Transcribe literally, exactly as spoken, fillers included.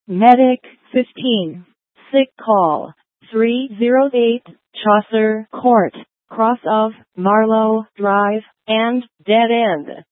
Medic fifteen. Sick call three zero eight, Chaucer Court, cross of Marlow Drive, and dead end.